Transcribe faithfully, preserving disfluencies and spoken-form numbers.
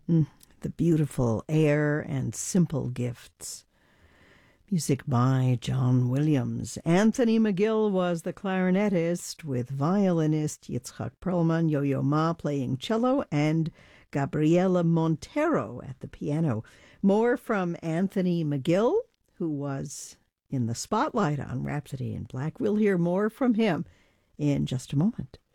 Mm, the beautiful air and simple gifts. Music by John Williams. Anthony McGill was the clarinetist, with violinist Yitzhak Perlman, Yo-Yo Ma playing cello, and Gabriela Montero at the piano. More from Anthony McGill, who was in the spotlight on Rhapsody in Black. We'll hear more from him in just a moment.